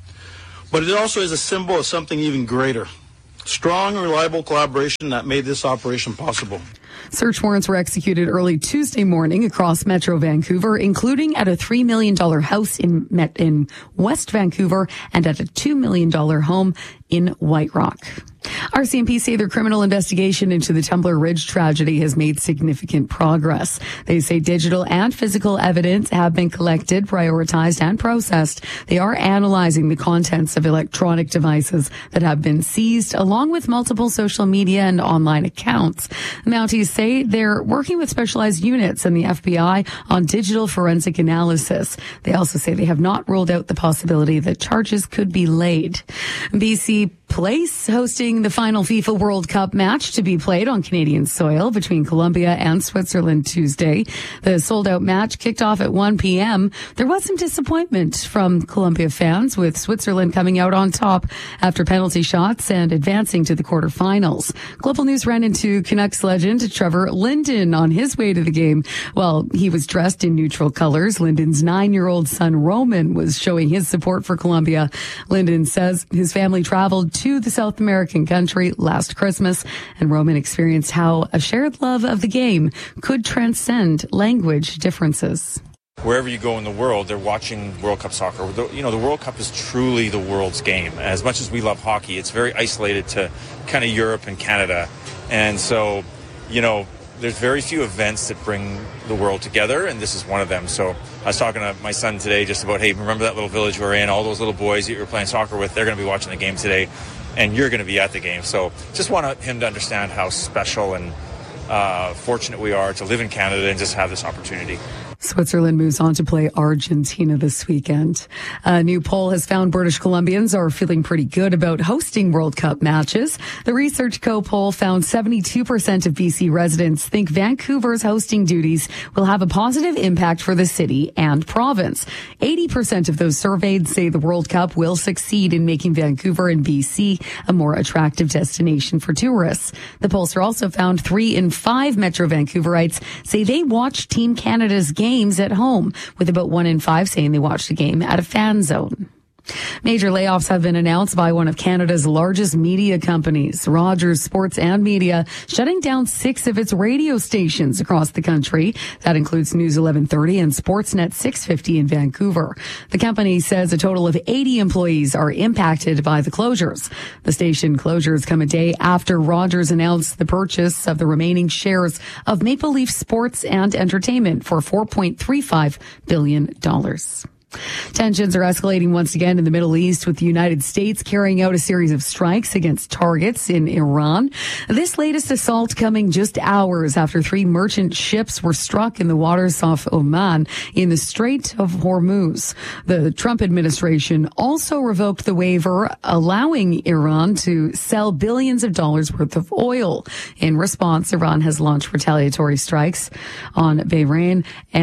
But it also is a symbol of something even greater. Strong and reliable collaboration that made this operation possible. Search warrants were executed early Tuesday morning across Metro Vancouver, including at a three million dollars house in Met- in West Vancouver and at a two million dollars home in White Rock. R C M P say their criminal investigation into the Tumbler Ridge tragedy has made significant progress. They say digital and physical evidence have been collected, prioritized, and processed. They are analyzing the contents of electronic devices that have been seized, along with multiple social media and online accounts. Mounties say they're working with specialized units and the F B I on digital forensic analysis. They also say they have not ruled out the possibility that charges could be laid. B C Place hosting the final FIFA World Cup match to be played on Canadian soil between Colombia and Switzerland Tuesday. The sold-out match kicked off at one p.m. There was some disappointment from Colombia fans, with Switzerland coming out on top after penalty shots and advancing to the quarterfinals. Global News ran into Canucks legend Trevor Linden on his way to the game. Well, he was dressed in neutral colors. Linden's nine-year-old son Roman was showing his support for Colombia. Linden says his family traveled to the South American country last Christmas, and Roman experienced how a shared love of the game could transcend language differences. Wherever you go in the world, they're watching World Cup soccer. The, you know, the World Cup is truly the world's game. As much as we love hockey, it's very isolated to kind of Europe and Canada. And so, you know, there's very few events that bring the world together, and this is one of them. So I was talking to my son today just about, hey, remember that little village we were in? All those little boys that you were playing soccer with, they're going to be watching the game today, and you're going to be at the game. So just want him to understand how special and uh, fortunate we are to live in Canada and just have this opportunity. Switzerland moves on to play Argentina this weekend. A new poll has found British Columbians are feeling pretty good about hosting World Cup matches. The Research Co poll found seventy-two percent of B C residents think Vancouver's hosting duties will have a positive impact for the city and province. eighty percent of those surveyed say the World Cup will succeed in making Vancouver and B C a more attractive destination for tourists. The pollster also found three in five Metro Vancouverites say they watch Team Canada's game games at home, with about one in five saying they watched the game at a fan zone. Major layoffs have been announced by one of Canada's largest media companies, Rogers Sports and Media, shutting down six of its radio stations across the country. That includes News eleven thirty and Sportsnet six fifty in Vancouver. The company says a total of eighty employees are impacted by the closures. The station closures come a day after Rogers announced the purchase of the remaining shares of Maple Leaf Sports and Entertainment for four point three five billion dollars. Tensions are escalating once again in the Middle East, with the United States carrying out a series of strikes against targets in Iran. This latest assault coming just hours after three merchant ships were struck in the waters off Oman in the Strait of Hormuz. The Trump administration also revoked the waiver allowing Iran to sell billions of dollars worth of oil. In response, Iran has launched retaliatory strikes on Bahrain and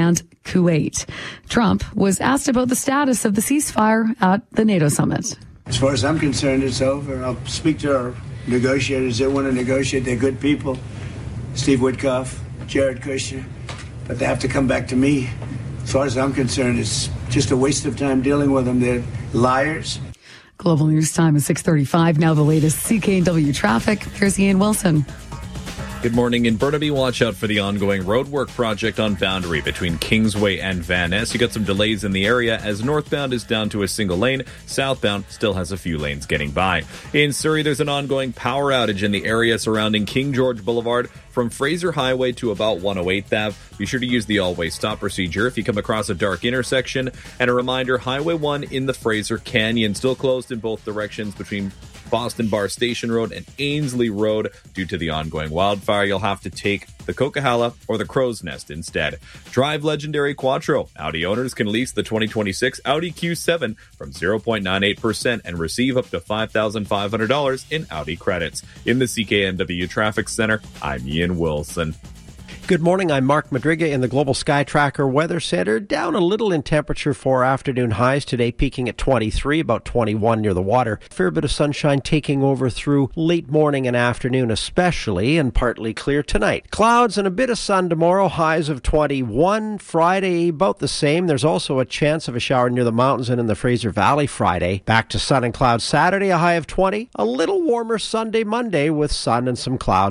Kuwait. Trump was asked about the status of the ceasefire at the NATO summit. As far as I'm concerned, it's over. I'll speak to our negotiators. They want to negotiate. They're good people. Steve Witkoff, Jared Kushner. But they have to come back to me. As far as I'm concerned, it's just a waste of time dealing with them. They're liars. Global News Time is six thirty-five. Now the latest C K N W traffic. Here's Ian Wilson. Good morning. In Burnaby, watch out for the ongoing roadwork project on Boundary between Kingsway and Van Ness. You got some delays in the area as northbound is down to a single lane. Southbound still has a few lanes getting by. In Surrey, there's an ongoing power outage in the area surrounding King George Boulevard from Fraser Highway to about one oh eighth Avenue. Be sure to use the always stop procedure if you come across a dark intersection. And a reminder, Highway one in the Fraser Canyon still closed in both directions between Boston Bar Station Road and Ainsley Road due to the ongoing wildfire. You'll have to take the Coquihalla or the Crow's Nest instead. Drive legendary Quattro. Audi owners can lease the twenty twenty-six Audi Q seven from zero point nine eight percent and receive up to five thousand five hundred dollars in Audi credits. In the C K N W Traffic Center, I'm Ian Wilson. Good morning, I'm Mark Madriga in the Global Sky Tracker Weather Center. Down a little in temperature for afternoon highs today, peaking at twenty-three, about twenty-one near the water. Fair bit of sunshine taking over through late morning and afternoon especially, and partly clear tonight. Clouds and a bit of sun tomorrow, highs of twenty-one. Friday, about the same. There's also a chance of a shower near the mountains and in the Fraser Valley Friday. Back to sun and clouds Saturday, a high of twenty. A little warmer Sunday, Monday with sun and some clouds.